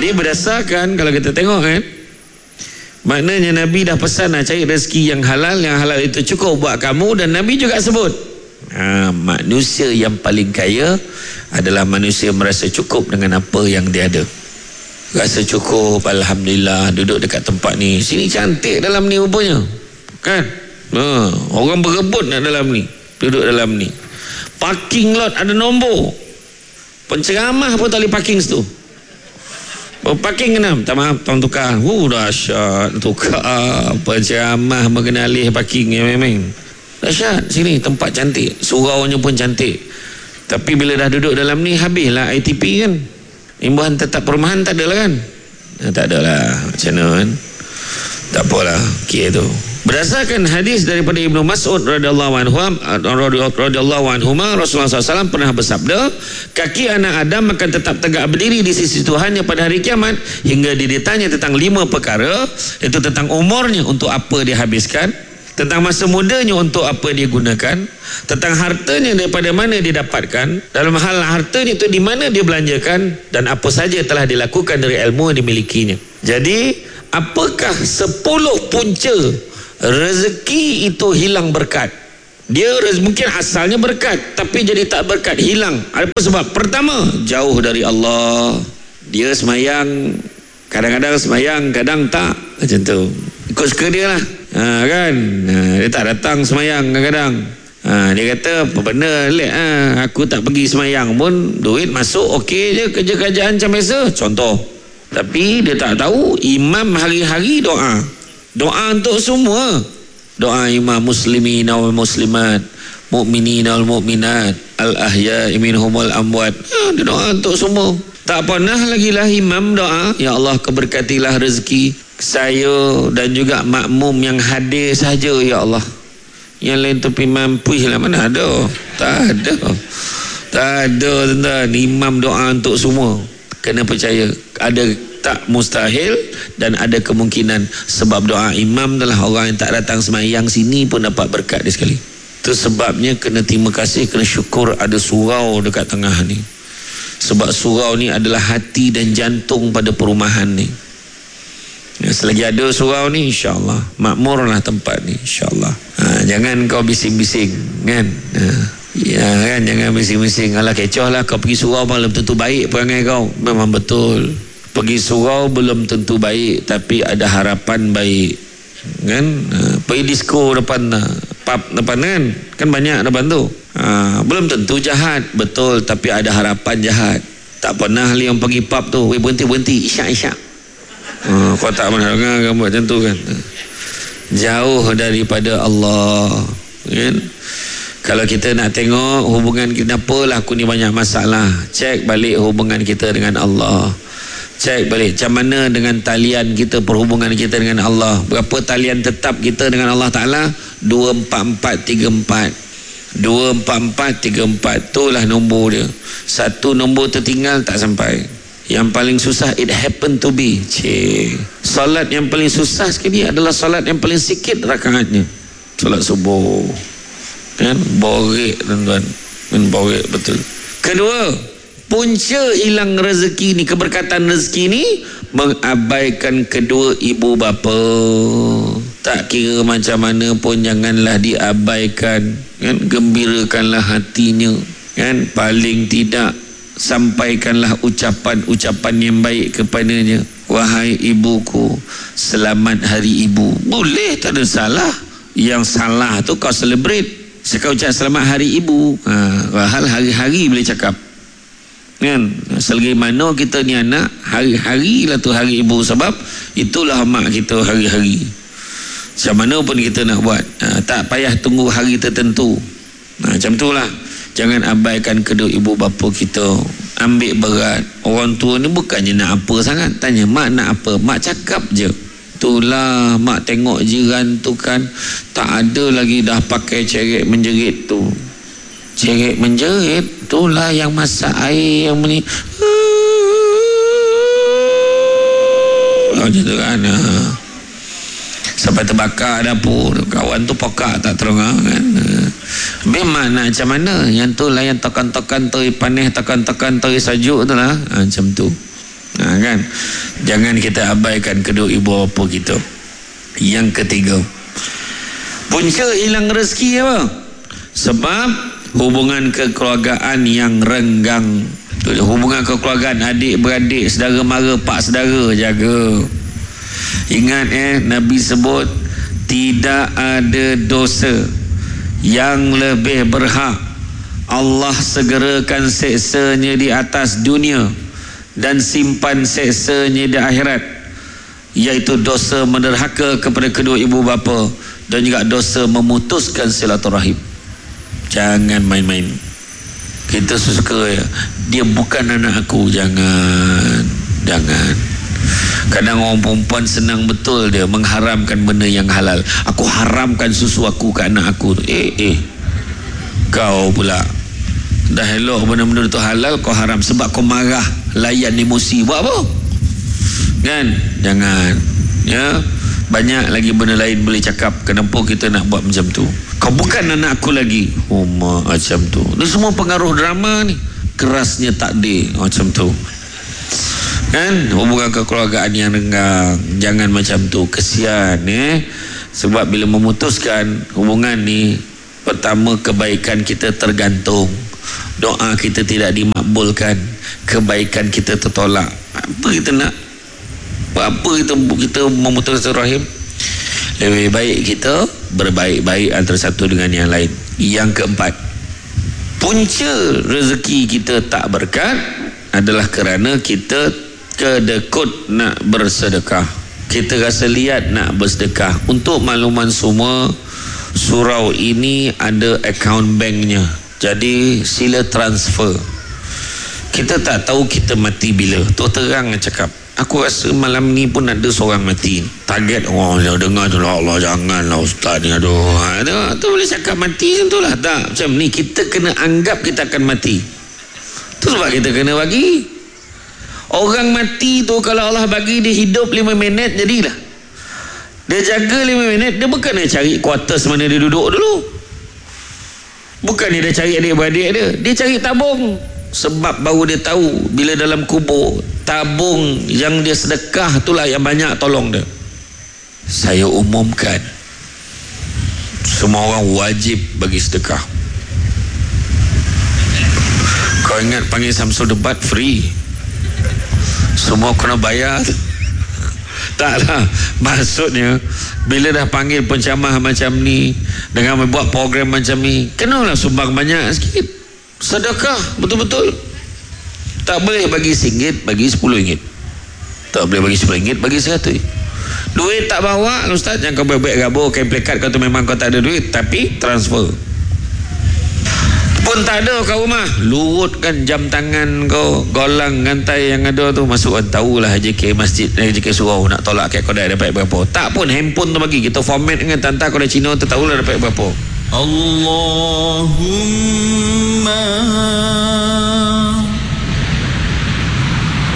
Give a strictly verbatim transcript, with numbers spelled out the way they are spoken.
Jadi berdasarkan kalau kita tengok kan, maknanya Nabi dah pesan nak cari rezeki yang halal, yang halal itu cukup buat kamu. Dan Nabi juga sebut ha, manusia yang paling kaya adalah manusia merasa cukup dengan apa yang dia ada. Rasa cukup, Alhamdulillah, duduk dekat tempat ni, sini cantik dalam ni rupanya kan, ha, orang berebut nak dalam ni, duduk dalam ni, parking lot ada nombor, penceramah pun tak boleh parking situ. Oh, parking enam, tak maaf, tolong tukar. Uh, dahsyat, tukar penceramah mengenali parking yang memang dahsyat. Sini tempat cantik, suraunya pun cantik. Tapi bila dah duduk dalam ni, habislah I T P kan, imbuhan tetap perumahan tak ada lah kan. Nah, tak ada lah, macam mana kan, tak apalah, okay tu. Berdasarkan hadis daripada Ibnu Mas'ud radhiyallahu anhu radhiyallahu anhu, Rasulullah sallallahu alaihi wasallam pernah bersabda, kaki anak Adam akan tetap tegak berdiri di sisi Tuhannya pada hari kiamat hingga dia ditanya tentang lima perkara, iaitu tentang umurnya, untuk apa dia habiskan, tentang masa mudanya, untuk apa dia gunakan, tentang hartanya, daripada mana dia dapatkan, dalam hal hartanya itu di mana dia belanjakan, dan apa saja telah dilakukan dari ilmu yang dimilikinya. Jadi apakah sepuluh punca rezeki itu hilang berkat? Dia mungkin asalnya berkat, tapi jadi tak berkat, hilang. Apa sebab? Pertama, jauh dari Allah. Dia semayang, kadang-kadang semayang, kadang tak, macam tu, ikut suka dia lah, ha, kan, ha, dia tak datang semayang kadang-kadang, ha, dia kata apa benda lek, ha, aku tak pergi semayang pun duit masuk, okey je, kerja-kerjaan macam biasa, contoh. Tapi dia tak tahu imam hari-hari doa, doa untuk semua, doa imam muslimin wal muslimat, mukminin wal mukminat, al ahya'i minhum wal amwat, ha, dia doa untuk semua. Tak pernah lagi lah imam doa, ya Allah keberkatilah rezeki saya dan juga makmum yang hadir saja ya Allah, yang lain tepi mampu lah, mana ada, tak ada, tak ada tuan-tuan. Imam doa untuk semua, kena percaya ada tak mustahil dan ada kemungkinan, sebab doa imam adalah orang yang tak datang semayang sini pun dapat berkat dia sekali. Itu sebabnya kena terima kasih, kena syukur ada surau dekat tengah ni, sebab surau ni adalah hati dan jantung pada perumahan ni. Ya, selagi ada surau ni, insyaAllah makmurlah tempat ni, insyaAllah. Ha, jangan kau bising-bising kan, ha, ya kan, jangan bising-bising, alah kecoh lah kau pergi surau belum tentu baik perangai kau. Memang betul, pergi surau belum tentu baik, tapi ada harapan baik kan. Ha, pergi disco depan, pub depan kan, kan banyak depan tu, ha, belum tentu jahat, betul, tapi ada harapan jahat. Tak pernah li yang pergi pub tu, weh berhenti-berhenti, isyak-isyak, ha, kau tak pernah dengar gambar macam tu kan. Jauh daripada Allah kan. Kalau kita nak tengok hubungan kita, apalah aku ni banyak masalah, cek balik hubungan kita dengan Allah. Cek balik macam mana dengan talian kita, perhubungan kita dengan Allah. Berapa talian tetap kita dengan Allah Ta'ala? Dua empat empat tiga empat, dua empat empat tiga empat, itulah nombor dia. Satu nombor tertinggal tak sampai. Yang paling susah, it happen to be, cik, salat yang paling susah sekali adalah salat yang paling sikit rakaatnya, salat subuh kan. Borek tuan-tuan, kan, borek betul. Kedua, punca hilang rezeki ni, keberkatan rezeki ni, mengabaikan kedua ibu bapa. Tak kira macam mana pun janganlah diabaikan kan, gembirakanlah hatinya kan, paling tidak sampaikanlah ucapan-ucapan yang baik kepadanya. Wahai ibuku, selamat hari ibu. Boleh, tak ada salah. Yang salah tu kau celebrate, kau ucap selamat hari ibu, ha, hal hari-hari boleh cakap kan. Selagi mana kita ni anak, hari-hari lah tu hari ibu, sebab itulah mak kita hari-hari. Macam mana pun kita nak buat, ha, tak payah tunggu hari tertentu, ha, macam tu lah. Jangan abaikan kedua ibu bapa kita, ambil berat. Orang tua ni bukannya nak apa sangat, tanya mak nak apa, mak cakap je. Itulah mak tengok jiran tu kan, tak ada lagi dah pakai ceret menjerit tu, ceret menjerit itulah yang masak air yang ni, macam tu kan, ha. Sampai terbakar dapur, kawan tu pokak tak terang kan. Memang nak macam mana, yang tu lah yang tekan-tekan teri panas, tekan-tekan teri sajuk tu lah, ha, macam tu. Ha, kan? Jangan kita abaikan kedua ibu bapa kita. Yang ketiga, punca hilang rezeki apa? Sebab hubungan kekeluargaan yang renggang. Hubungan kekeluargaan adik-beradik, saudara mara, pak saudara, jaga. Ingat eh, Nabi sebut tidak ada dosa yang lebih berhak Allah segerakan seksanya di atas dunia dan simpan seksanya di akhirat, iaitu dosa menderhaka kepada kedua ibu bapa dan juga dosa memutuskan silaturahim. Jangan main-main. Kita suka ya, dia bukan anak aku. Jangan, jangan. Kadang orang perempuan senang betul dia mengharamkan benda yang halal. Aku haramkan susu aku ke anak aku. Eh, eh. Kau pula dah elok benda-benda tu halal, kau haram sebab kau marah, layan emosi. Buat apa? Kan? Jangan. Ya. Banyak lagi benda lain boleh cakap. Kenapa kita nak buat macam tu? Kau bukan anak aku lagi. Oh, macam tu. Ini semua pengaruh drama ni. Kerasnya takdir macam tu. Kan? Hubungan kekeluargaan yang renggang. Jangan macam tu. Kesian eh. Sebab bila memutuskan hubungan ni, pertama kebaikan kita tergantung. Doa kita tidak dimakbulkan. Kebaikan kita tertolak. Apa kita nak? Apa kita kita memutuskan rahim? Lebih baik kita berbaik-baik antara satu dengan yang lain. Yang keempat, punca rezeki kita tak berkat adalah kerana kita kedekut nak bersedekah. Kita rasa liat nak bersedekah. Untuk makluman semua, surau ini ada akaun banknya. Jadi sila transfer. Kita tak tahu kita mati bila. Tu terang cakap. Aku rasa malam ni pun ada seorang mati. Target orang oh, dengar tu lah, Allah janganlah ustaz ni, aduh. Ha, tu, tu boleh cakap mati macam tu lah. Tak, macam ni kita kena anggap kita akan mati. Tu sebab kita kena bagi. Orang mati tu kalau Allah bagi dia hidup lima minit jadilah. Dia jaga lima minit, dia bukan dia cari quarters mana dia duduk dulu. Bukan dia cari adik-beradik dia. Dia cari tabung. Sebab baru dia tahu bila dalam kubur, tabung yang dia sedekah itulah yang banyak tolong dia. Saya umumkan, semua orang wajib bagi sedekah. Kau ingat panggil Samsul debat free? Semua kena bayar. Taklah, maksudnya bila dah panggil pencamah macam ni, dengan membuat program macam ni, kenalah sumbang banyak sikit. Sedekah betul-betul. Tak boleh bagi singgit, bagi sepuluh ringgit. Tak boleh bagi sepuluh ringgit, bagi seratus. Duit tak bawa, ustaz, jangan kau baik-baik gabur kain plekat kau tu memang kau tak ada duit, tapi transfer pun tak ada kat rumah. Lurutkan jam tangan kau, golang gantai yang ada tu, masuk kan tahulah J K masjid, J K surau nak tolak kat kodai dapat berapa. Tak pun handphone tu bagi, kita format dengan tanta kodai Cina tu, tahulah dapat berapa. Allahumma